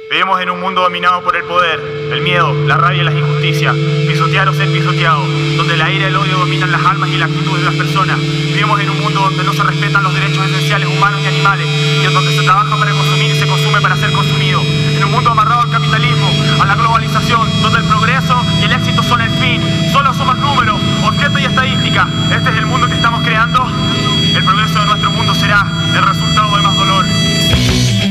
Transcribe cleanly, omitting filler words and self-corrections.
Vivimos en un mundo dominado por el poder, el miedo, la rabia y las injusticias, pisotear o ser pisoteado, donde la ira y el odio dominan las almas y la actitud de las personas. Vivimos en un mundo donde no se respetan los derechos esenciales humanos y animales, y en donde se trabaja para